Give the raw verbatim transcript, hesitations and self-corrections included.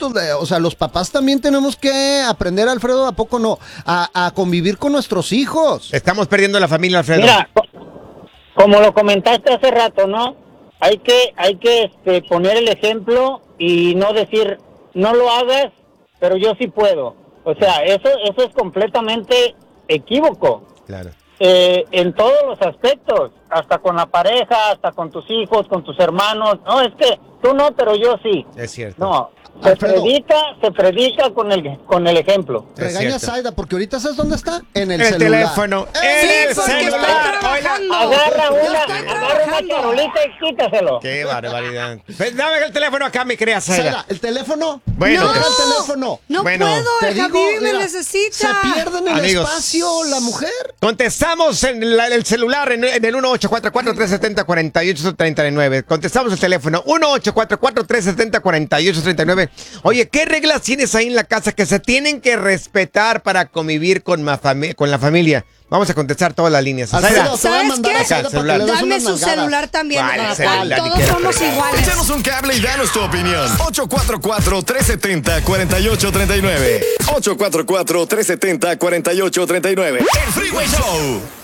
adultos, o sea, los papás también tenemos que aprender, Alfredo, ¿a poco no? A, a convivir con nuestros hijos. Estamos perdiendo la familia, Alfredo. Mira, como lo comentaste hace rato, ¿no? Hay que, hay que este, poner el ejemplo y no decir, no lo hagas, pero yo sí puedo. O sea, eso, eso es completamente equívoco. Claro. Eh, en todos los aspectos, hasta con la pareja, hasta con tus hijos, con tus hermanos. No, es que tú no, pero yo sí. Es cierto. No, se Alfredo. predica, se predica con el, con el ejemplo. Es Regaña a cierto. Zaida, porque ahorita ¿sabes dónde está? En el, El celular. teléfono. ¡Eh! En el porque celular. está trabajando. Agarra Ya una, estoy agarra una trabajando. charolita y quítaselo. Qué barbaridad. Pues, dame el teléfono acá, mi querida Zaida. Zaida, el teléfono. Bueno, no, Deja el teléfono. no Bueno, puedo, Te el digo, Javi me mira, necesita. Se pierde en el Amigos. espacio la mujer. Contestamos en la- el celular en, en el uno ocho cuatro cuatro, tres siete cero, cuatro ocho tres nueve. Contestamos el teléfono uno ocho cuatro cuatro, tres siete cero, cuatro ocho tres nueve. Oye, ¿qué reglas tienes ahí en la casa que se tienen que respetar para convivir con, ma fami- con la familia? Vamos a contestar todas las líneas. Alfredo, Zaida, te voy a ¿Sabes mandar qué? a Zaida para que le des Dame unas su nalgadas. celular también. ¿Cuál Ah, celular? Ni Todos quiero somos fregar. iguales. Échanos un cable y danos tu opinión. ocho cuatro cuatro, tres siete cero, cuatro ocho tres nueve. ocho cuatro cuatro, tres siete cero, cuatro ocho tres nueve. El Freeway Show.